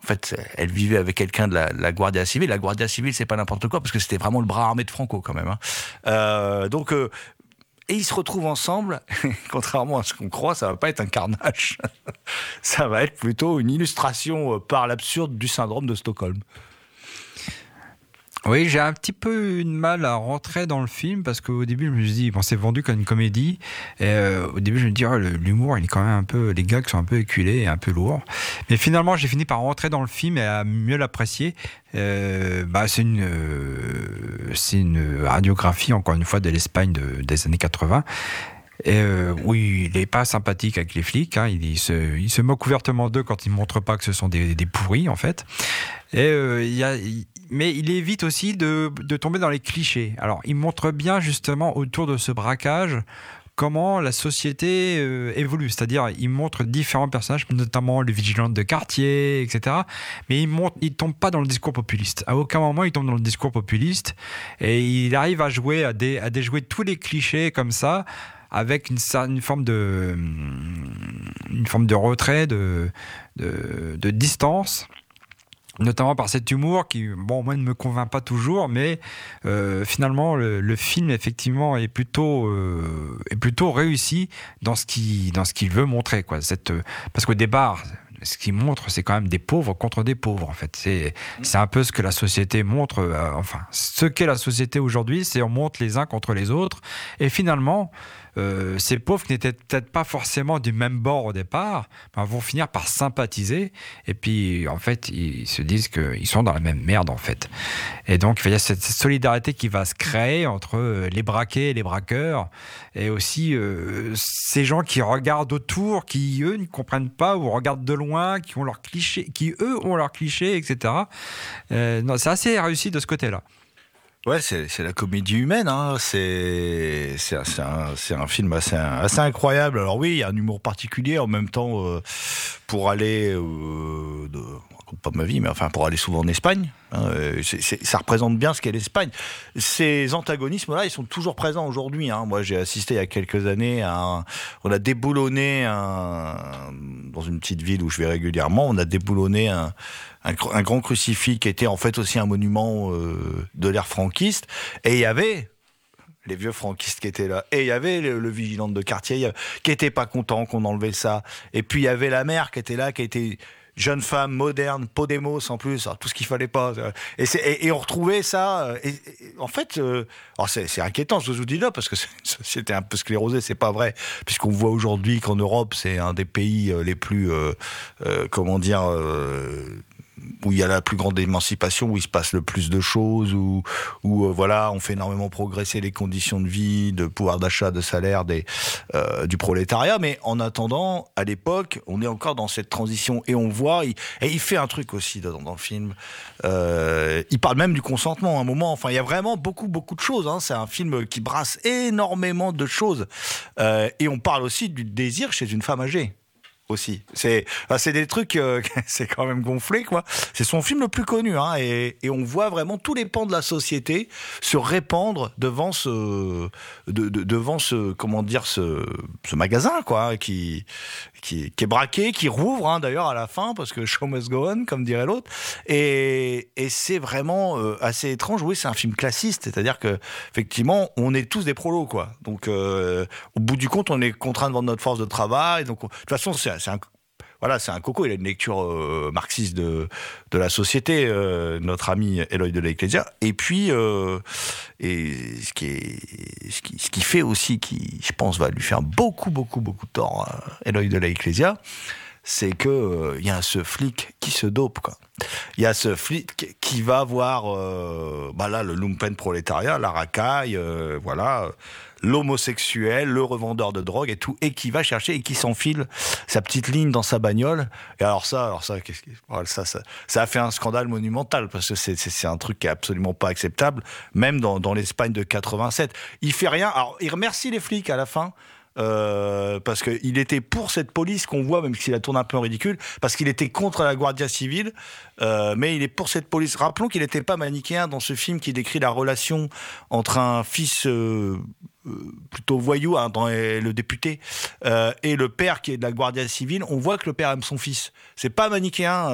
En fait, elle vivait avec quelqu'un de la Guardia Civile. La Guardia Civile, c'est pas n'importe quoi, parce que c'était vraiment le bras armé de Franco, quand même. Et ils se retrouvent ensemble. Contrairement à ce qu'on croit, ça va pas être un carnage. Ça va être plutôt une illustration par l'absurde du syndrome de Stockholm. Oui, j'ai un petit peu une mal à rentrer dans le film parce qu'au début, je me suis dit, bon, c'est vendu comme une comédie. Et au début, je me dis, l'humour, il est quand même un peu, les gags sont un peu éculés et un peu lourds. Mais finalement, j'ai fini par rentrer dans le film et à mieux l'apprécier. C'est une radiographie, encore une fois, de l'Espagne des années 80. Oui, il est pas sympathique avec les flics. Hein. Il se moque ouvertement d'eux quand il montre pas que ce sont des pourris, en fait. Mais il évite aussi de tomber dans les clichés. Alors, il montre bien justement autour de ce braquage comment la société évolue. C'est-à-dire, il montre différents personnages, notamment les vigilantes de quartier, etc. Mais il tombe pas dans le discours populiste. À aucun moment, il tombe dans le discours populiste. Et il arrive à déjouer tous les clichés comme ça, avec une forme de retrait, de distance, notamment par cet humour qui, bon, moi, ne me convainc pas toujours, mais finalement, le film, effectivement, est plutôt réussi dans ce qu'il veut montrer, quoi. Parce qu'au départ, ce qu'il montre, c'est quand même des pauvres contre des pauvres, en fait. C'est un peu ce que la société montre, ce qu'est la société aujourd'hui, c'est on monte les uns contre les autres, et finalement, ces pauvres qui n'étaient peut-être pas forcément du même bord au départ, vont finir par sympathiser, et puis en fait ils se disent qu'ils sont dans la même merde, en fait. Et donc il y a cette solidarité qui va se créer entre les braqués et les braqueurs, et aussi ces gens qui regardent autour, qui eux ne comprennent pas ou regardent de loin, qui ont leurs clichés, etc. C'est assez réussi de ce côté-là. Ouais, c'est la comédie humaine, hein. C'est un film assez incroyable. Alors oui, il y a un humour particulier en même temps, pour aller raconte pas ma vie, mais enfin pour aller souvent en Espagne, hein, ça représente bien ce qu'est l'Espagne. Ces antagonismes-là, ils sont toujours présents aujourd'hui, hein. Moi, j'ai assisté il y a quelques années on a déboulonné dans une petite ville où je vais régulièrement, on a déboulonné un grand crucifix qui était en fait aussi un monument de l'ère franquiste, et il y avait les vieux franquistes qui étaient là, et il y avait le vigilant de quartier qui était pas content qu'on enlevait ça, et puis il y avait la mère qui était là, qui était jeune femme moderne, Podemos en plus, alors tout ce qu'il fallait pas, et on retrouvait ça, en fait, alors c'est inquiétant ce que je vous dis là, parce que c'est une société un peu sclérosée, c'est pas vrai, puisqu'on voit aujourd'hui qu'en Europe c'est un des pays les plus où il y a la plus grande émancipation, où il se passe le plus de choses, où voilà, on fait énormément progresser les conditions de vie, de pouvoir d'achat, de salaire du prolétariat. Mais en attendant, à l'époque, on est encore dans cette transition, et on voit, il fait un truc aussi dans le film. Il parle même du consentement à un moment. Enfin, il y a vraiment beaucoup de choses, hein. C'est un film qui brasse énormément de choses, et on parle aussi du désir chez une femme âgée. Aussi, c'est des trucs, c'est quand même gonflé, quoi. C'est son film le plus connu, hein, et on voit vraiment tous les pans de la société se répandre devant ce magasin, quoi, qui est braqué, qui rouvre, hein, d'ailleurs à la fin, parce que show must go on, comme dirait l'autre, et c'est vraiment assez étrange. Oui, c'est un film classiste, c'est-à-dire que effectivement, on est tous des prolos, quoi. Donc, au bout du compte, on est contraint de vendre notre force de travail. Donc, de toute façon, c'est un coco, il a une lecture marxiste de la société, notre ami Eloy de la Iglesia. Et puis, ce qui fait aussi, qui, je pense, va lui faire beaucoup de tort à Eloy de la Iglesia, c'est que y a ce flic qui se dope, quoi. Il y a ce flic qui va voir là le lumpen prolétariat, la racaille, l'homosexuel, le revendeur de drogue et tout, et qui va chercher et qui s'enfile sa petite ligne dans sa bagnole. Et alors ça, ça a fait un scandale monumental, parce que c'est un truc qui est absolument pas acceptable, même dans l'Espagne de 87. Il fait rien. Alors il remercie les flics à la fin. Parce qu'il était pour cette police qu'on voit, même s'il la tourne un peu en ridicule, parce qu'il était contre la Guardia Civile, mais il est pour cette police. Rappelons qu'il n'était pas manichéen dans ce film qui décrit la relation entre un fils plutôt voyou, hein, dans le député, et le père qui est de la Guardia Civile. On voit que le père aime son fils. C'est pas manichéen.